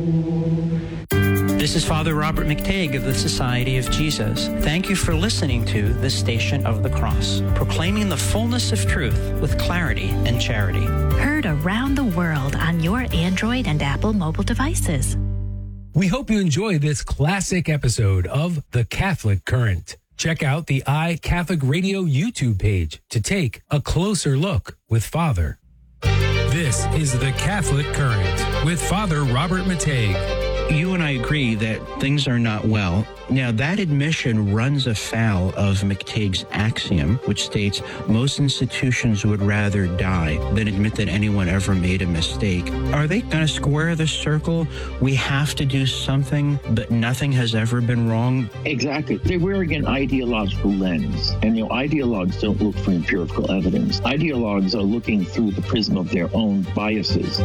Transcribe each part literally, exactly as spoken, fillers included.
This is Father Robert McTague of the Society of Jesus. Thank you for listening to The Station of the Cross, proclaiming the fullness of truth with clarity and charity. Heard around the world on your Android and Apple mobile devices. We hope you enjoy this classic episode of The Catholic Current. Check out the iCatholic Radio YouTube page to take a closer look with Father. This is The Catholic Current with Father Robert McTague. You and I agree that things are not well. Now, that admission runs afoul of McTague's axiom, which states most institutions would rather die than admit that anyone ever made a mistake. Are they going to square the circle? We have to do something, but nothing has ever been wrong? Exactly. They're wearing an ideological lens. And, you know, ideologues don't look for empirical evidence. Ideologues are looking through the prism of their own biases.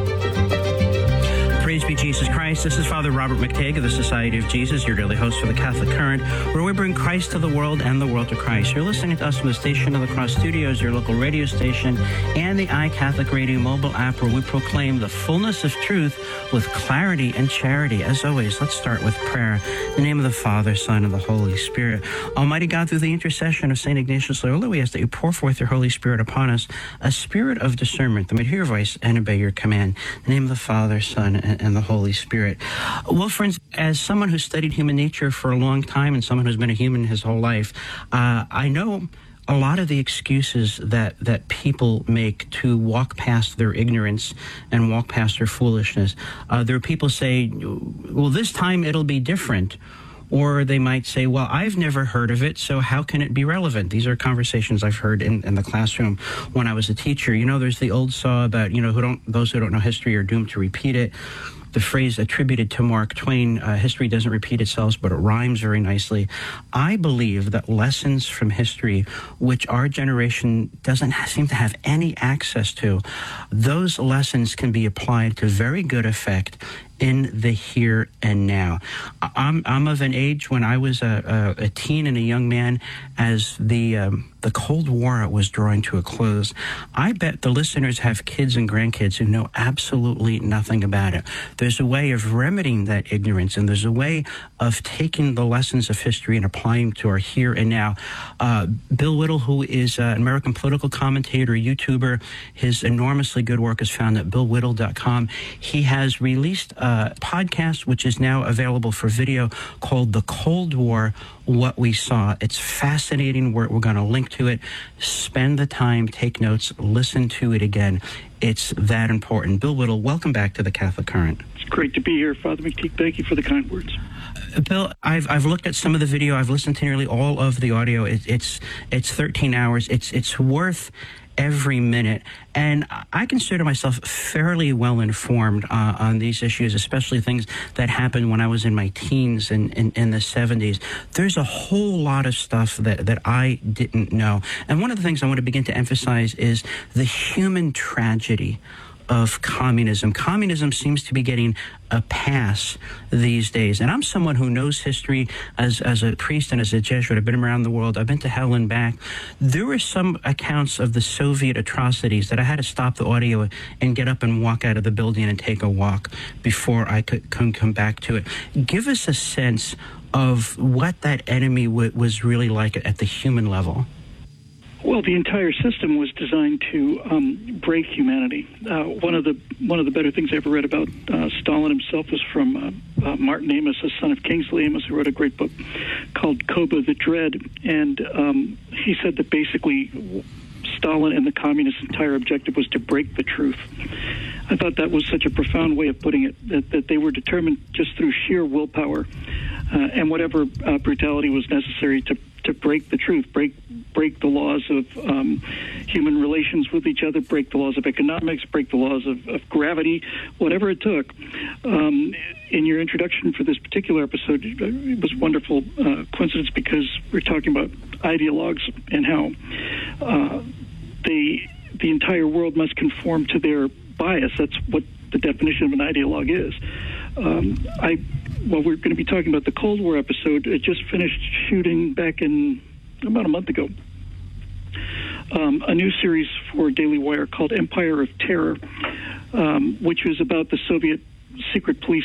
Praise be Jesus Christ. This is Father Robert McTague of the Society of Jesus, your daily host for the Catholic Current, where we bring Christ to the world and the world to Christ. You're listening to us from the Station of the Cross Studios, your local radio station, and the iCatholic Radio mobile app, where we proclaim the fullness of truth with clarity and charity. As always, let's start with prayer. In the name of the Father, Son, and the Holy Spirit. Almighty God, through the intercession of Saint Ignatius Loyola, we ask that you pour forth your Holy Spirit upon us, a spirit of discernment, that we hear your voice and obey your command. In the name of the Father, Son, and and the Holy Spirit. Well, friends, as someone who studied human nature for a long time and someone who's been a human his whole life, uh, I know a lot of the excuses that, that people make to walk past their ignorance and walk past their foolishness. Uh, there are people say, well, this time it'll be different. Or they might say, well, I've never heard of it, so how can it be relevant? These are conversations I've heard in, in the classroom when I was a teacher. You know, there's the old saw about, you know, who don't those who don't know history are doomed to repeat it. The phrase attributed to Mark Twain, uh, history doesn't repeat itself, but it rhymes very nicely. I believe that lessons from history, which our generation doesn't seem to have any access to, those lessons can be applied to very good effect in the here and now. I'm I'm of an age when I was a, a, a teen and a young man, as the um, the Cold War was drawing to a close. I bet the listeners have kids and grandkids who know absolutely nothing about it. There's a way of remedying that ignorance, and there's a way of taking the lessons of history and applying them to our here and now. Uh, Bill Whittle, who is an American political commentator, YouTuber, his enormously good work is found at bill whittle dot com. He has released a podcast, which is now available for video, called The Cold War, What We Saw. It's fascinating. We're, we're going to link to it. Spend the time, take notes, listen to it again. It's that important. Bill Whittle, welcome back to the Catholic Current. It's great to be here, Father McTague. Thank you for the kind words. Uh, Bill, I've I've looked at some of the video. I've listened to nearly all of the audio. It, it's it's thirteen hours. It's it's worth every minute. And I consider myself fairly well informed uh, on these issues, especially things that happened when I was in my teens and in, in the seventies. There's a whole lot of stuff that, that I didn't know. And one of the things I want to begin to emphasize is the human tragedy of communism. Communism seems to be getting a pass these days. And I'm someone who knows history as, as a priest and as a Jesuit. I've been around the world. I've been to hell and back. There were some accounts of the Soviet atrocities that I had to stop the audio and get up and walk out of the building and take a walk before I could come, come back to it. Give us a sense of what that enemy w- was really like at the human level. Well, the entire system was designed to um, break humanity. Uh, one of the one of the better things I ever read about uh, Stalin himself was from uh, uh, Martin Amos, the son of Kingsley Amos, who wrote a great book called Koba the Dread. And um, he said that basically Stalin and the communists' entire objective was to break the truth. I thought that was such a profound way of putting it, that, that they were determined just through sheer willpower uh, and whatever uh, brutality was necessary to to break the truth, break break the laws of um, human relations with each other, break the laws of economics, break the laws of, of gravity, whatever it took. Um, in your introduction for this particular episode, it was a wonderful uh, coincidence because we're talking about ideologues and how uh, they, the entire world must conform to their bias. That's what the definition of an ideologue is. Um, I, well, we're going to be talking about the Cold War episode. It just finished shooting back in about a month ago. Um, a new series for Daily Wire called Empire of Terror, um, which was about the Soviet secret police